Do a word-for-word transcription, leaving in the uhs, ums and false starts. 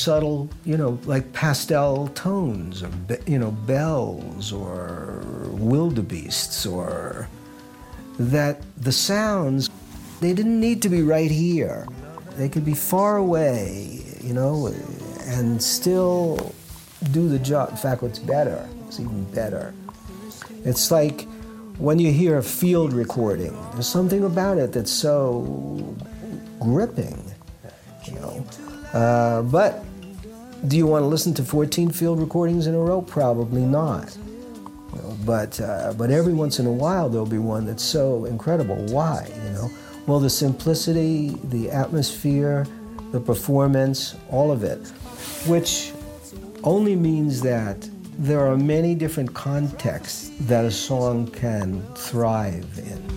subtle, you know, like pastel tones, or, you know, bells or wildebeests, or that the sounds, they didn't need to be right here. They could be far away, you know, and still do the job. In fact, what's better, it's even better. It's like when you hear a field recording, there's something about it that's so gripping, you know. Uh, but do you want to listen to fourteen field recordings in a row? Probably not. You know, but uh, but every once in a while there'll be one that's so incredible. Why? You know, well, the simplicity, the atmosphere, the performance, all of it, which only means that there are many different contexts that a song can thrive in.